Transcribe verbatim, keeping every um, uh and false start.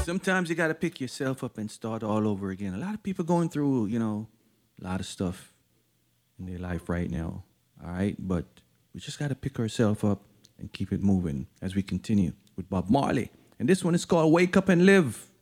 Sometimes you got to pick yourself up and start all over again. A lot of people going through, you know, a lot of stuff in their life right now. All right, but we just got to pick ourselves up and keep it moving as we continue with Bob Marley. And this one is called Wake Up and Live.